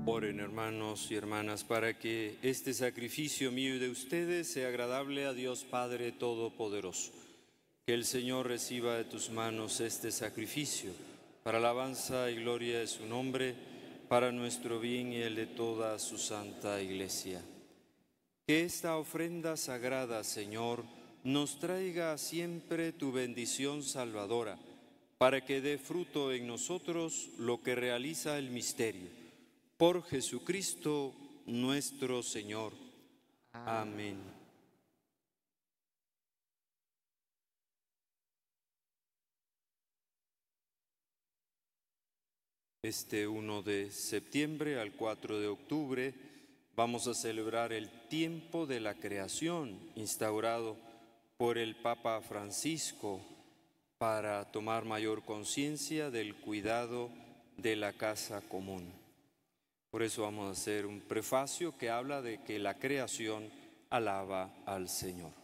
Oren, hermanos y hermanas, para que este sacrificio mío y de ustedes sea agradable a Dios Padre Todopoderoso. Que el Señor reciba de tus manos este sacrificio, para alabanza y gloria de su nombre, para nuestro bien y el de toda su santa Iglesia. Que esta ofrenda sagrada, Señor, nos traiga siempre tu bendición salvadora, para que dé fruto en nosotros lo que realiza el misterio. Por Jesucristo nuestro Señor. Amén. Este 1 de septiembre al 4 de octubre vamos a celebrar el tiempo de la creación instaurado por el Papa Francisco para tomar mayor conciencia del cuidado de la casa común. Por eso vamos a hacer un prefacio que habla de que la creación alaba al Señor.